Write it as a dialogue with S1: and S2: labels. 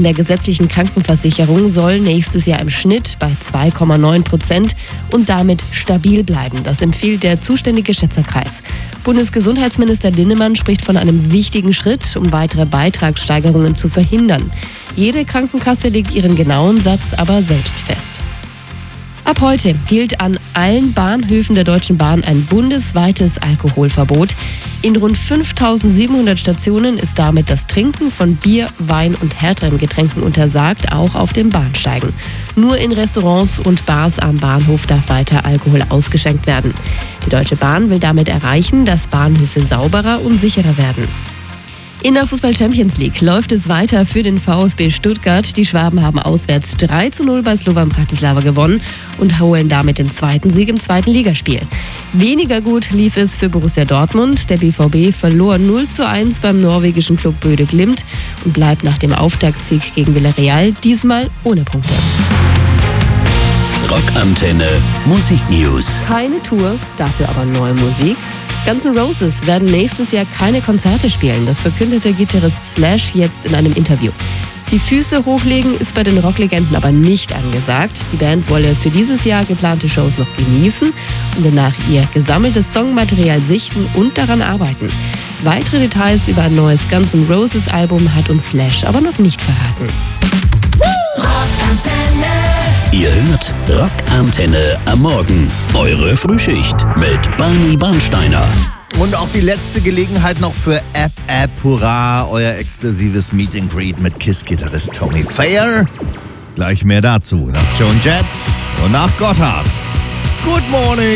S1: in der gesetzlichen Krankenversicherung soll nächstes Jahr im Schnitt bei 2,9% und damit stabil bleiben. Das empfiehlt der zuständige Schätzerkreis. Bundesgesundheitsminister Linnemann spricht von einem wichtigen Schritt, um weitere Beitragssteigerungen zu verhindern. Jede Krankenkasse legt ihren genauen Satz aber selbst fest. Ab heute gilt an allen Bahnhöfen der Deutschen Bahn ein bundesweites Alkoholverbot. In rund 5.700 Stationen ist damit das Trinken von Bier, Wein und härteren Getränken untersagt, auch auf den Bahnsteigen. Nur in Restaurants und Bars am Bahnhof darf weiter Alkohol ausgeschenkt werden. Die Deutsche Bahn will damit erreichen, dass Bahnhöfe sauberer und sicherer werden. In der Fußball-Champions League läuft es weiter für den VfB Stuttgart. Die Schwaben haben auswärts 3:0 bei Slovan Bratislava gewonnen und holen damit den zweiten Sieg im zweiten Ligaspiel. Weniger gut lief es für Borussia Dortmund. Der BVB verlor 0:1 beim norwegischen Club Bøde Glimt und bleibt nach dem Auftaktsieg gegen Villarreal diesmal ohne Punkte.
S2: Rockantenne Musiknews.
S1: Keine Tour, dafür aber neue Musik. Guns N' Roses werden nächstes Jahr keine Konzerte spielen. Das verkündete Gitarrist Slash jetzt in einem Interview. Die Füße hochlegen ist bei den Rocklegenden aber nicht angesagt. Die Band wolle für dieses Jahr geplante Shows noch genießen und danach ihr gesammeltes Songmaterial sichten und daran arbeiten. Weitere Details über ein neues Guns N' Roses Album hat uns Slash aber noch nicht verraten.
S2: Ihr hört Rockantenne am Morgen. Eure Frühschicht mit Barney Bernsteiner.
S3: Und auch die letzte Gelegenheit noch für App Hurra, euer exklusives Meet and Greet mit KISS-Gitarrist Tony Thayer. Gleich mehr dazu nach Joan Jett und nach Gotthard. Good morning!